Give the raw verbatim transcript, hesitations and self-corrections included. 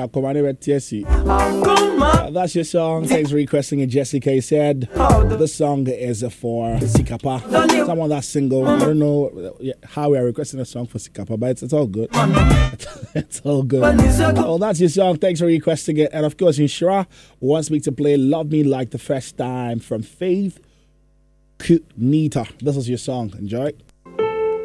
now. Come on, over T S E. Uh, that's your song. Thanks for requesting it. Jessica said the song is for Sikapa. Someone that's single. I don't know how we are requesting a song for Sikapa, but it's, it's all good. It's all good. Oh, that's your song. Thanks for requesting it. And of course, Inshira wants me to play Love Me Like the First Time from Faith Kunita. This is your song. Enjoy.